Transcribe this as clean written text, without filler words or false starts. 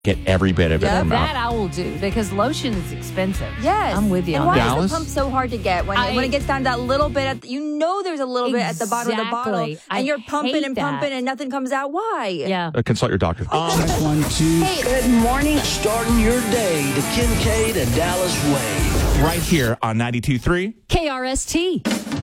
get every bit of it from That out. I will do because lotion is expensive. Yes. I'm with you And on why that. Dallas? is the pump so hard to get when it gets down to that little bit? There's a little bit at the bottom of the bottle, Exactly. I and you're pumping hate and pumping, that. and nothing comes out. Why? Yeah. Consult your doctor. Check 1, 2. Hey, Good morning. Starting your day the Kincaid and Dallas way. Right here on 92.3. KRST.